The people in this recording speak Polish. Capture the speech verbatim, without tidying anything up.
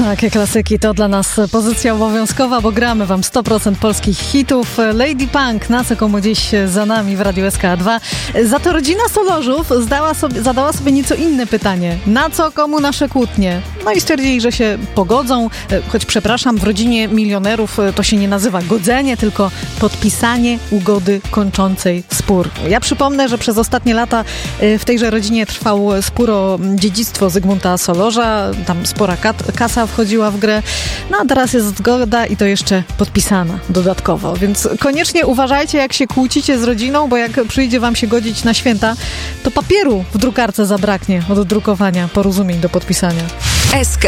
Takie klasyki to dla nas pozycja obowiązkowa, bo gramy wam sto procent polskich hitów. Lady Punk, na co komu dziś za nami w Radiu S K A dwa. Za to rodzina Solorzów zdała sobie, zadała sobie nieco inne pytanie. Na co komu nasze kłótnie? No i stwierdzili, że się pogodzą, choć przepraszam, w rodzinie milionerów to się nie nazywa godzenie, tylko podpisanie ugody kończącej spór. Ja przypomnę, że przez ostatnie lata w tejże rodzinie trwał spór o dziedzictwo Zygmunta Solorza. Tam spora kat- kasa wchodziła w grę. No a teraz jest zgoda i to jeszcze podpisana dodatkowo. Więc koniecznie uważajcie, jak się kłócicie z rodziną, bo jak przyjdzie wam się godzić na święta, to papieru w drukarce zabraknie od drukowania porozumień do podpisania. S K